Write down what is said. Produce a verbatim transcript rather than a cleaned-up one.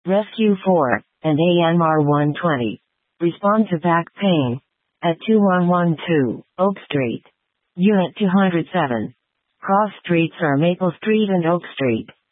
Rescue four, and A M R one twenty. Respond to back pain. At two one one two, Oak Street. Unit two oh seven. Cross streets are Maple Street and Oak Street.